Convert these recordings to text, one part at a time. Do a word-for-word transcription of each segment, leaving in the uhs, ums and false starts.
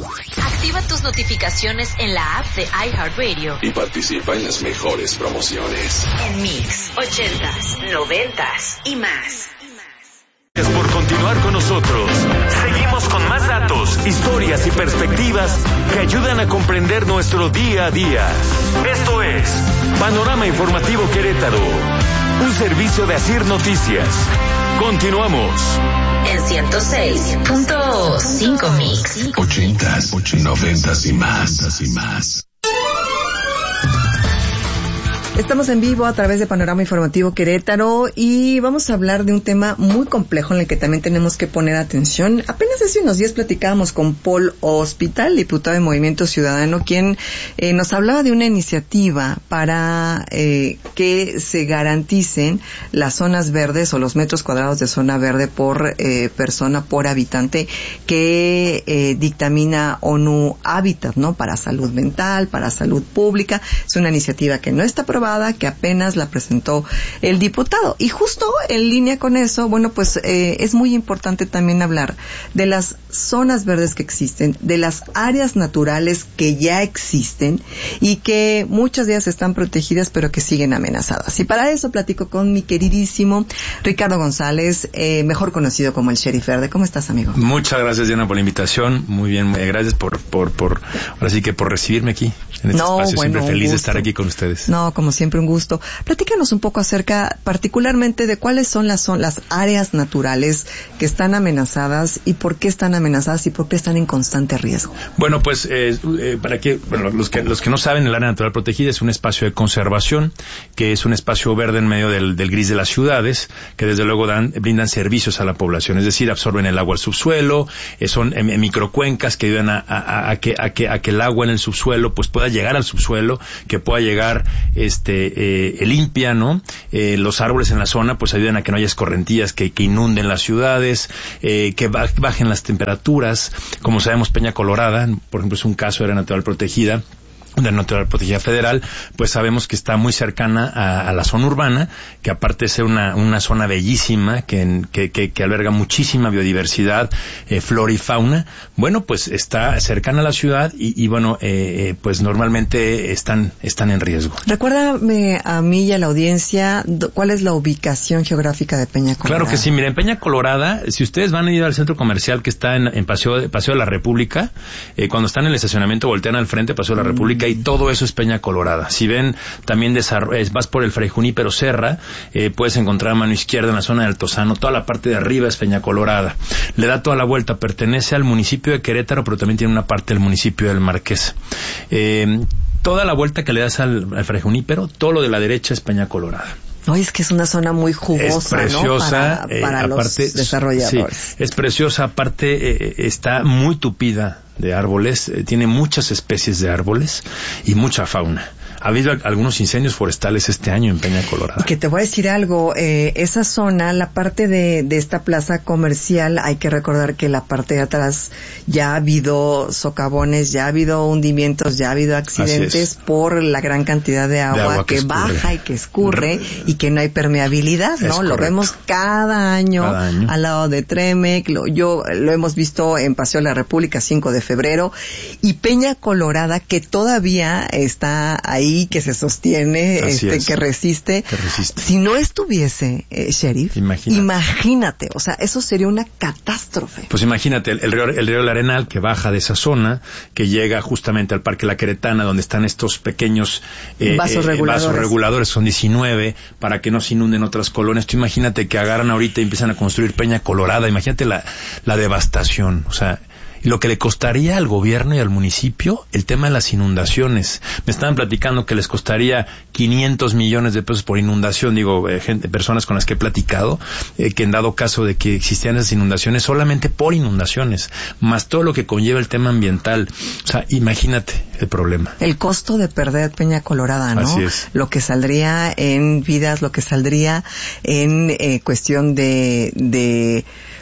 Activa tus notificaciones en la app de iHeartRadio y participa en las mejores promociones. En Mix, ochentas, noventas y más. Gracias por continuar con nosotros. Seguimos con más datos, historias y perspectivas que ayudan a comprender nuestro día a día. Esto es Panorama Informativo Querétaro, un servicio de Asir Noticias. Continuamos. En ciento seis punto cinco Mix. Ochentas, noventas y más, y más. Estamos en vivo a través de Panorama Informativo Querétaro y vamos a hablar de un tema muy complejo en el que también tenemos que poner atención. Apenas hace unos días platicábamos con Paul Hospital, diputado de Movimiento Ciudadano, quien eh, nos hablaba de una iniciativa para eh, que se garanticen las zonas verdes o los metros cuadrados de zona verde por eh, persona, por habitante, que eh, dictamina ONU Hábitat, ¿no? Para salud mental, para salud pública. Es una iniciativa que no está aprobada, que apenas la presentó el diputado. Y justo en línea con eso, bueno, pues eh, es muy importante también hablar de las zonas verdes que existen, de las áreas naturales que ya existen y que muchas de ellas están protegidas pero que siguen amenazadas. Y para eso platico con mi queridísimo Ricardo González, eh, mejor conocido como el Sheriff Verde. ¿Cómo estás, amigo? Muchas gracias, Diana, por la invitación. Muy bien, eh, gracias por, por, por, ahora sí que por recibirme aquí en este no, espacio. Bueno, siempre feliz de estar aquí con ustedes. No, como siempre un gusto. Platícanos un poco acerca, particularmente, de cuáles son las, son las áreas naturales que están amenazadas y por qué están amenazadas y por qué están en constante riesgo. Bueno, pues, eh, eh, para que, bueno, los que, los que no saben, el área natural protegida es un espacio de conservación, que es un espacio verde en medio del, del gris de las ciudades, que desde luego dan, brindan servicios a la población, es decir, absorben el agua al subsuelo, eh, son eh, microcuencas que ayudan a, a, a, que, a, que, a que el agua en el subsuelo pues pueda llegar al subsuelo, que pueda llegar este eh, limpia, ¿no? Eh, los árboles en la zona pues ayudan a que no haya escorrentías que, que inunden las ciudades, eh, que bajen las temperaturas. Como sabemos, Peña Colorada, por ejemplo, es un caso de área natural protegida, de natural protegida federal, pues sabemos que está muy cercana a, a la zona urbana, que aparte de ser una, una zona bellísima, que, que, que, que alberga muchísima biodiversidad, eh, flora y fauna, bueno, pues está cercana a la ciudad y, y bueno, eh, eh, pues normalmente están, están en riesgo. Recuérdame a mí y a la audiencia, ¿cuál es la ubicación geográfica de Peña Colorada? Claro que sí, mira, en Peña Colorada, si ustedes van a ir al centro comercial que está en, en Paseo, Paseo de la República, eh, cuando están en el estacionamiento voltean al frente, Paseo de la República, y todo eso es Peña Colorada. Si ven, también desarro- vas por el Fray Junípero Serra, eh, puedes encontrar a mano izquierda en la zona del Altozano, toda la parte de arriba es Peña Colorada. Le da toda la vuelta, pertenece al municipio de Querétaro, pero también tiene una parte del municipio del Marqués. Eh, toda la vuelta que le das al, al Fray Junípero, todo lo de la derecha es Peña Colorada. No, es que es una zona muy jugosa, es preciosa, ¿no? Para, para eh, los aparte, desarrolladores. Sí, es preciosa, aparte eh, está muy tupida de árboles, eh, tiene muchas especies de árboles y mucha fauna. Ha habido algunos incendios forestales este año en Peña Colorada. Y que te voy a decir algo, eh, esa zona, la parte de, de esta plaza comercial, hay que recordar que la parte de atrás ya ha habido socavones, ya ha habido hundimientos, ya ha habido accidentes por la gran cantidad de agua, de agua que, que baja y que escurre y que no hay permeabilidad, ¿no? Lo vemos cada año, cada año al lado de Tremec, lo, yo lo hemos visto en Paseo de la República, cinco de febrero, y Peña Colorada, que todavía está ahí, que se sostiene, este, que resiste. que resiste. Si no estuviese, eh, Sheriff, imagínate. imagínate, o sea, eso sería una catástrofe. Pues imagínate, el, el, río, el río El Arenal que baja de esa zona, que llega justamente al Parque La Queretana, donde están estos pequeños eh, vasos, eh, reguladores. vasos reguladores, son diecinueve, para que no se inunden otras colonias. Tú imagínate que agarran ahorita y empiezan a construir Peña Colorada, imagínate la, la devastación, o sea, lo que le costaría al gobierno y al municipio el tema de las inundaciones. Me estaban platicando que les costaría quinientos millones de pesos por inundación, digo, eh, gente, personas con las que he platicado, eh, que en dado caso de que existieran esas inundaciones, solamente por inundaciones, más todo lo que conlleva el tema ambiental. O sea, imagínate el problema. El costo de perder Peña Colorada, ¿no? Así es. Lo que saldría en vidas, lo que saldría en eh, cuestión de... de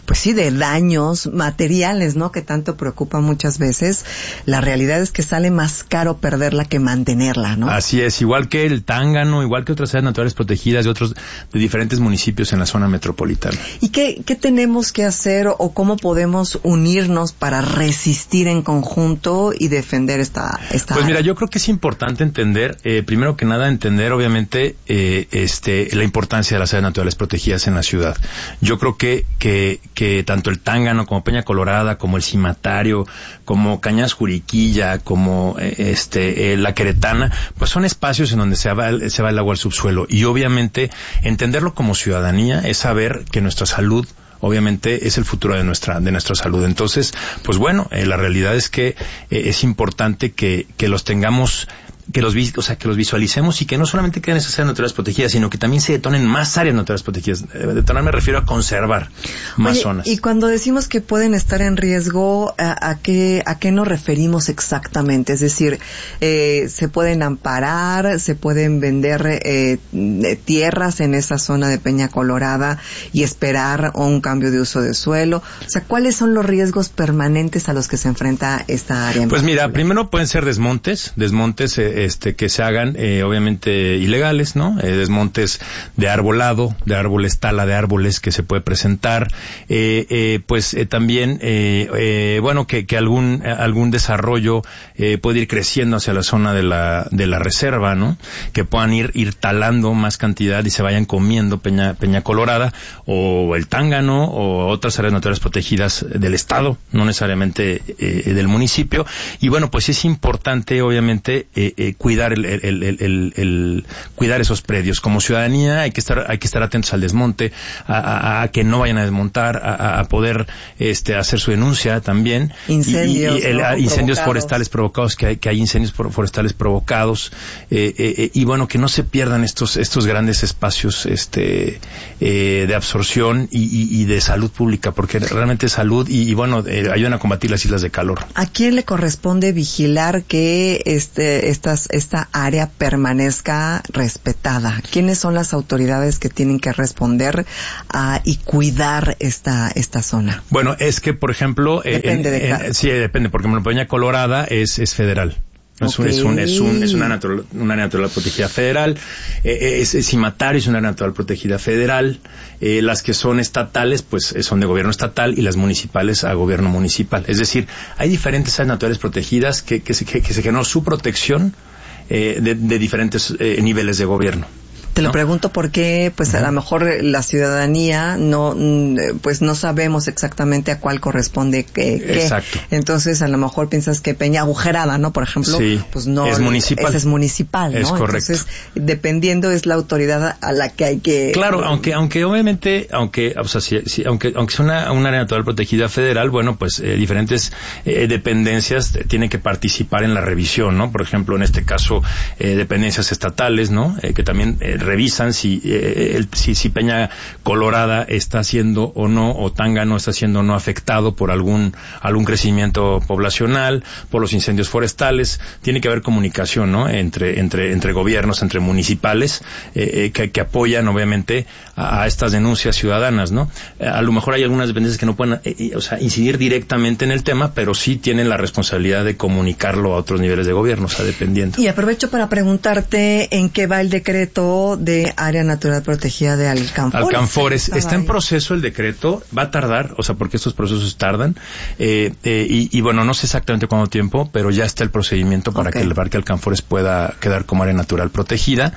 pues sí, de daños materiales, ¿no? Que tanto preocupa muchas veces. La realidad es que sale más caro perderla que mantenerla, ¿no? Así es, igual que el Tángano, igual que otras áreas naturales protegidas de otros, de diferentes municipios en la zona metropolitana. ¿Y qué, qué tenemos que hacer o cómo podemos unirnos para resistir en conjunto y defender esta, esta Pues área? mira, yo creo que es importante entender, eh, primero que nada, entender obviamente eh, este la importancia de las áreas naturales protegidas en la ciudad. Yo creo que, que, que tanto el Tángano como Peña Colorada, como el Cimatario, como Cañas Juriquilla, como eh, este eh, la Queretana, pues son espacios en donde se va, el, se va el agua al subsuelo. Y obviamente entenderlo como ciudadanía es saber que nuestra salud obviamente es el futuro de nuestra de nuestra salud. Entonces, pues bueno, eh, la realidad es que eh, es importante que, que los tengamos que los o sea que los visualicemos y que no solamente queden esas áreas naturales protegidas, sino que también se detonen más áreas naturales protegidas. Detonar me refiero a conservar más Oye, zonas. y cuando decimos que pueden estar en riesgo, ¿a, a qué a qué nos referimos exactamente? Es decir, eh, se pueden amparar, se pueden vender eh, tierras en esa zona de Peña Colorada y esperar un cambio de uso de suelo. O sea, ¿cuáles son los riesgos permanentes a los que se enfrenta esta área? Pues mira, primero pueden ser desmontes, desmontes eh, este que se hagan eh, obviamente ilegales, ¿no? Eh, desmontes de arbolado, de árboles, tala de árboles que se puede presentar, eh, eh, pues eh, también, eh, eh, bueno, que, que algún algún desarrollo eh, puede ir creciendo hacia la zona de la de la reserva, ¿no? Que puedan ir ir talando más cantidad y se vayan comiendo Peña Peña Colorada o el Tángano o otras áreas naturales protegidas del estado, no necesariamente eh, del municipio. Y bueno, pues es importante, obviamente, eh, eh, cuidar el, el, el, el, el cuidar esos predios. Como ciudadanía hay que estar hay que estar atentos al desmonte, a, a, a que no vayan a desmontar, a, a poder este hacer su denuncia también. Incendios, y, y el, ¿no? incendios provocados. forestales provocados, que hay que hay incendios forestales provocados, eh, eh, y bueno, que no se pierdan estos estos grandes espacios este eh, de absorción y, y, y de salud pública, porque realmente salud y, y bueno eh, ayudan a combatir las islas de calor. ¿A quién le corresponde vigilar que este estas esta área permanezca respetada? ¿Quiénes son las autoridades que tienen que responder a, y cuidar esta esta zona? Bueno, es que por ejemplo depende eh, de cada... eh, sí depende, porque en Peña Colorada es es federal. Es, Okay. un, es, un, es, un, es una natural, una natural protegida federal, eh, es, es Cimatario, es una natural protegida federal, eh, las que son estatales pues son de gobierno estatal y las municipales a gobierno municipal. Es decir, hay diferentes áreas naturales protegidas que, que, se, que, que se generó su protección eh, de, de diferentes eh, niveles de gobierno. Te lo ¿no? pregunto porque, pues, a lo mejor la ciudadanía no, pues, no sabemos exactamente a cuál corresponde qué. qué. Exacto. Entonces, a lo mejor piensas que Peña Agujerada, ¿no? Por ejemplo, sí, pues no. es municipal. Ese es municipal, ¿no? Es correcto. Entonces, dependiendo es la autoridad a la que hay que. Claro, aunque, aunque obviamente, aunque, o sea, si, si, aunque, aunque sea una, una área natural protegida federal, bueno, pues eh, diferentes eh, dependencias tienen que participar en la revisión, ¿no? Por ejemplo, en este caso, eh, dependencias estatales, ¿no? Eh, que también eh, revisan si, eh, el, si, si Peña Colorada está siendo o no, o Tángano está siendo o no afectado por algún, algún crecimiento poblacional, por los incendios forestales. Tiene que haber comunicación, ¿no? Entre, entre, entre gobiernos, entre municipales, eh, eh, que, que apoyan, obviamente, a, a estas denuncias ciudadanas, ¿no? Eh, a lo mejor hay algunas dependencias que no pueden, eh, eh, o sea, incidir directamente en el tema, pero sí tienen la responsabilidad de comunicarlo a otros niveles de gobierno, o sea, dependiendo. Y aprovecho para preguntarte en qué va el decreto de Área Natural Protegida de Alcanfores. Alcanfores. Está en proceso el decreto, va a tardar, o sea, porque estos procesos tardan, eh, eh, y, y bueno, no sé exactamente cuánto tiempo, pero ya está el procedimiento para okay. que el Parque Alcanfores pueda quedar como área natural protegida,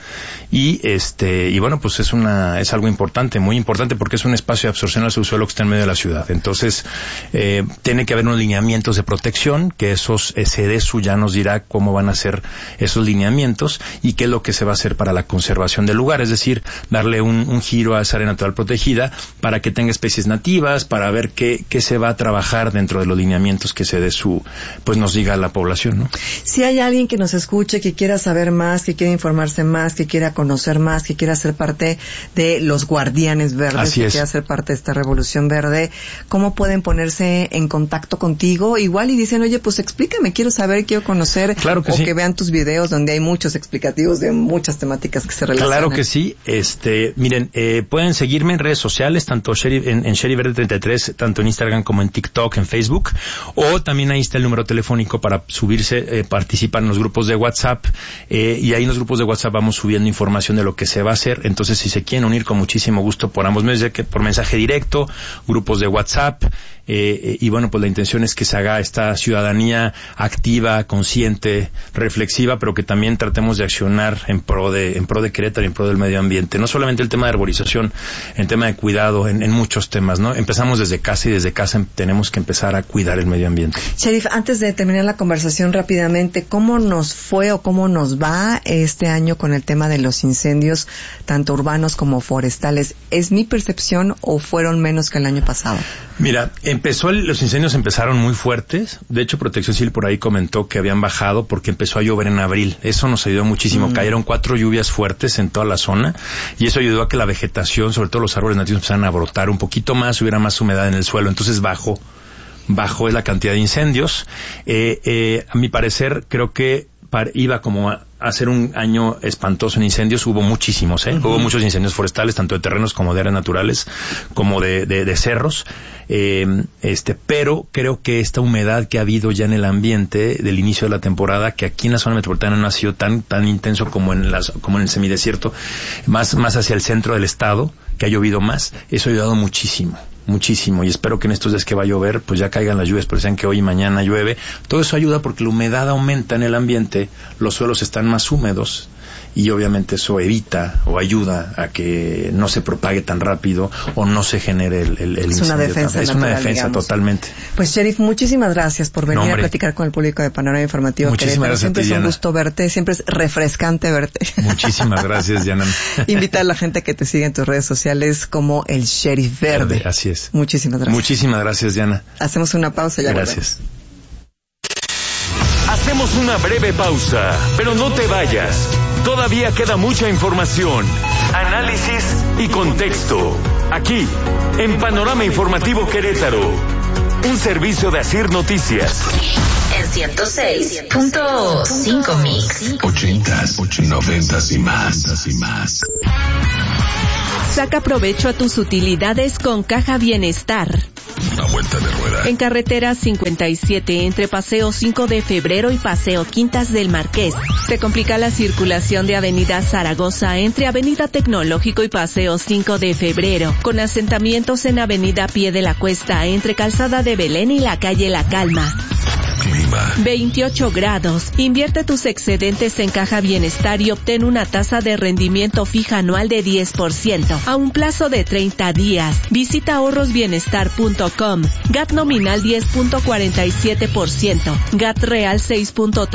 y este, y bueno, pues es una, es algo importante, muy importante, porque es un espacio de absorción al subsuelo que está en medio de la ciudad. Entonces, eh, tiene que haber unos lineamientos de protección, que esos, SEDESU ya nos dirá cómo van a ser esos lineamientos, y qué es lo que se va a hacer para la conservación del lugar. Es decir, darle un, un giro a esa área natural protegida para que tenga especies nativas, para ver qué, qué se va a trabajar dentro de los lineamientos que se dé su, pues nos diga la población, ¿no? Si hay alguien que nos escuche, que quiera saber más, que quiera informarse más, que quiera conocer más, que quiera ser parte de los Guardianes Verdes, Así que es. quiera ser parte de esta revolución verde, ¿cómo pueden ponerse en contacto contigo? Igual y dicen, oye, pues explícame, quiero saber, quiero conocer, claro que o sí. que vean tus videos donde hay muchos explicativos de muchas temáticas que se relacionan Claro que sí. Este, miren, eh, pueden seguirme en redes sociales, tanto Sheriff, en, en Sheriff Verde treinta y tres, tanto en Instagram como en TikTok, en Facebook, o también ahí está el número telefónico para subirse, eh, participar en los grupos de WhatsApp, eh, y ahí en los grupos de WhatsApp vamos subiendo información de lo que se va a hacer. Entonces, si se quieren unir, con muchísimo gusto por ambos medios, ya que por mensaje directo, grupos de WhatsApp, eh, y bueno, pues la intención es que se haga esta ciudadanía activa, consciente, reflexiva, pero que también tratemos de accionar en pro de, en pro de Querétaro y en pro del medio ambiente. No solamente el tema de arborización, el tema de cuidado, en, en muchos temas, ¿no? Empezamos desde casa y desde casa tenemos que empezar a cuidar el medio ambiente. Sheriff, antes de terminar la conversación rápidamente, ¿cómo nos fue o cómo nos va este año con el tema de los incendios, tanto urbanos como forestales? ¿Es mi percepción o fueron menos que el año pasado? Mira, empezó el, los incendios empezaron muy fuertes. De hecho, Protección Civil por ahí comentó que habían bajado porque empezó a llover en abril. Eso nos ayudó muchísimo. Mm. Cayeron cuatro lluvias fuertes en toda la zona y eso ayudó a que la vegetación, sobre todo los árboles nativos, empezaran a brotar un poquito más, hubiera más humedad en el suelo. Entonces bajó, bajó la cantidad de incendios. Eh, eh, a mi parecer, creo que par, iba como a hacer un año espantoso en incendios. Hubo muchísimos, ¿eh? Uh-huh. Hubo muchos incendios forestales, tanto de terrenos como de áreas naturales, como de, de, de cerros. Eh, este, pero creo que esta humedad que ha habido ya en el ambiente del inicio de la temporada, que aquí en la zona metropolitana no ha sido tan, tan intenso como en las, como en el semidesierto, más, más hacia el centro del estado, que ha llovido más, eso ha ayudado muchísimo. Muchísimo, y espero que en estos días que va a llover, pues ya caigan las lluvias, porque sean que hoy y mañana llueve. Todo eso ayuda porque la humedad aumenta en el ambiente, los suelos están más húmedos, y obviamente eso evita o ayuda a que no se propague tan rápido o no se genere el, el, el es una defensa es natural, una defensa digamos. Totalmente. Pues Sheriff, muchísimas gracias por venir no, a platicar con el público de Panorama Informativo. Muchísimas gracias. Siempre a ti, es un Diana. gusto verte, siempre es refrescante verte. Muchísimas gracias, Diana. Invita a la gente que te siga en tus redes sociales como el Sheriff Verde. Verde. Así es. Muchísimas gracias. Muchísimas gracias, Diana. Hacemos una pausa y ya Gracias. volvemos. Hacemos una breve pausa, pero no te vayas. Todavía queda mucha información, análisis y contexto. Aquí, en Panorama Informativo Querétaro, un servicio de Asir Noticias. En ciento seis punto cinco Mix. Ochentas, noventas y más, y más. Saca provecho a tus utilidades con Caja Bienestar. Una vuelta de rueda. En carretera cincuenta y siete, entre Paseo cinco de Febrero y Paseo Quintas del Marqués. Se complica la circulación de Avenida Zaragoza entre Avenida Tecnológico y Paseo cinco de Febrero, con asentamientos en Avenida Pie de la Cuesta entre Calzada de Belén y la calle La Calma. Clima. veintiocho grados. Invierte tus excedentes en Caja Bienestar y obtén una tasa de rendimiento fija anual de diez por ciento a un plazo de treinta días. Visita ahorros bienestar punto com. G A T nominal diez punto cuarenta y siete por ciento. G A T real seis punto